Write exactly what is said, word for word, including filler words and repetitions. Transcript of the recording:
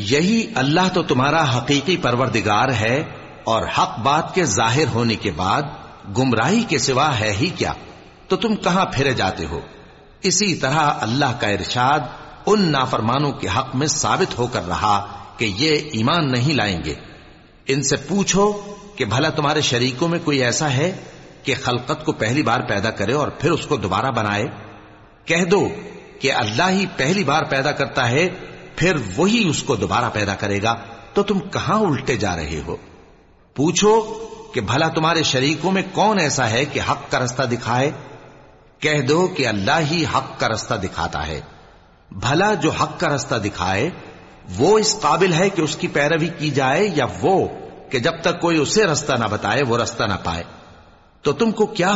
यही अल्लाह तो तुम्हारा हकीकी परवरदिगार है, और हक बात के जाहिर होने के बाद गुमराही के सिवा है ही क्या, तो तुम कहां फिरे जाते हो। इसी तरह अल्लाह का इरशाद उन नाफरमानों के हक में साबित होकर रहा कि ये ईमान नहीं लाएंगे। इनसे पूछो कि भला तुम्हारे शरीकों में कोई ऐसा है कि खलकत को पहली बार पैदा करे और फिर उसको दोबारा बनाए। कह दो कि अल्लाह ही पहली बार पैदा करता है, फिर वही उसको दोबारा पैदा करेगा, तो तुम कहां उल्टे जा रहे हो। पूछो कि भला तुम्हारे शरीकों में कौन ऐसा है कि हक का रास्ता दिखाए। कह दो कि अल्लाह ही हक का रास्ता दिखाता है। भला जो हक का रास्ता दिखाए वो इस काबिल है कि उसकी पैरवी की जाए, या वो कि जब तक कोई उसे रास्ता ना बताए वो रास्ता ना पाए। तो तुमको क्या